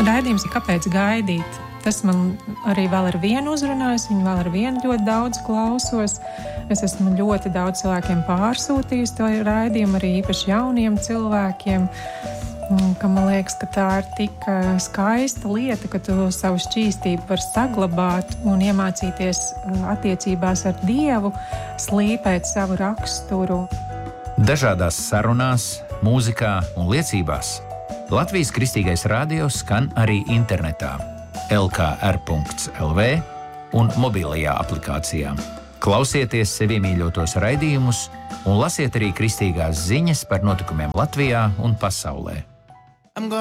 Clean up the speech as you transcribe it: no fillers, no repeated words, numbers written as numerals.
Raidījums ir kāpēc gaidīt. Tas man arī vēl ar vienu uzrunājis, viņu vēl ar vienu ļoti daudz klausos. Es esmu ļoti daudz cilvēkiem pārsūtījis to raidījumu, arī īpaši jauniem cilvēkiem, ka man liekas, ka tā ir tik skaista lieta, ka tu savu šķīstību var saglabāt un iemācīties attiecībās ar Dievu, slīpēt savu raksturu. Dažādās sarunās, mūzikā un liecībās Latvijas Kristīgais radio skan arī internetā, lkr.lv un mobilajā aplikācijā. Klausieties sevi mīļotos raidījumus un lasiet arī kristīgās ziņas par notikumiem Latvijā un pasaulē.